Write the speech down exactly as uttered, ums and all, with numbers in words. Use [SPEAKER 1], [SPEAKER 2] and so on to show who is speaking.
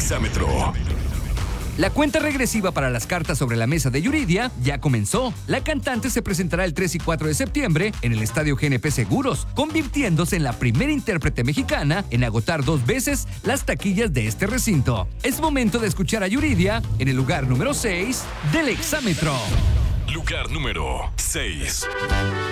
[SPEAKER 1] Exámetro.
[SPEAKER 2] La cuenta regresiva para las cartas sobre la mesa de Yuridia ya comenzó. La cantante se presentará el tres y cuatro de septiembre en el Estadio G N P Seguros, convirtiéndose en la primera intérprete mexicana en agotar dos veces las taquillas de este recinto. Es momento de escuchar a Yuridia en el lugar número seis del Exámetro.
[SPEAKER 1] Lugar número seis.